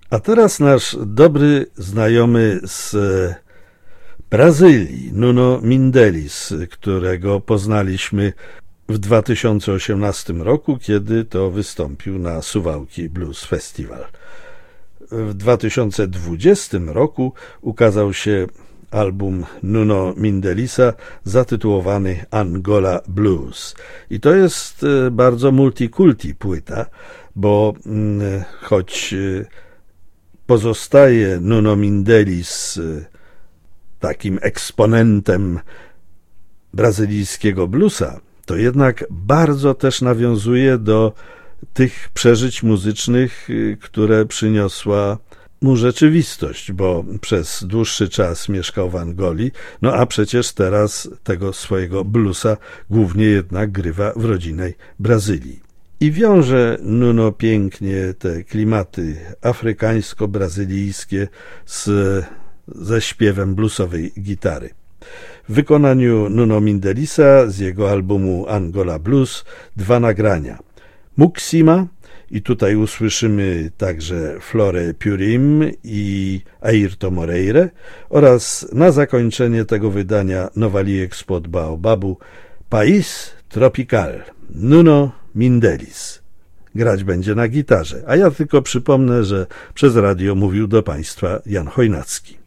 A teraz nasz dobry znajomy z Brazylii, Nuno Mindelis, którego poznaliśmy w 2018 roku, kiedy to wystąpił na Suwałki Blues Festival. W 2020 roku ukazał się album Nuno Mindelisa zatytułowany Angola Blues. I to jest bardzo multikulti płyta, bo choć pozostaje Nuno Mindelis takim eksponentem brazylijskiego bluesa, to jednak bardzo też nawiązuje do tych przeżyć muzycznych, które przyniosła mu rzeczywistość, bo przez dłuższy czas mieszkał w Angolii, no a przecież teraz tego swojego bluesa głównie jednak grywa w rodzinnej Brazylii. I wiąże Nuno pięknie te klimaty afrykańsko-brazylijskie ze śpiewem bluesowej gitary. W wykonaniu Nuno Mindelisa z jego albumu Angola Blues 2 nagrania. Muxima, i tutaj usłyszymy także Flore Purim i Airto Moreira, oraz na zakończenie tego wydania Nowaliek spod Baobabu País Tropical, Nuno Mindelis. Grać będzie na gitarze, a ja tylko przypomnę, że przez radio mówił do Państwa Jan Chojnacki.